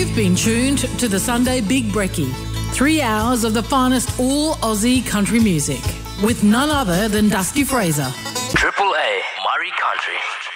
You've been tuned to the Sunday Big Brekkie. 3 hours of the finest all Aussie country music with none other than Dusty Fraser. Triple A Murray Country.